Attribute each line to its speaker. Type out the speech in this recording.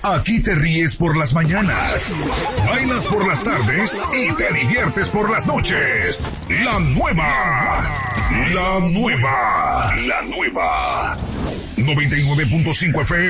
Speaker 1: Aquí te ríes por las mañanas, bailas por las tardes y te diviertes por las noches. La nueva 99.5 FM.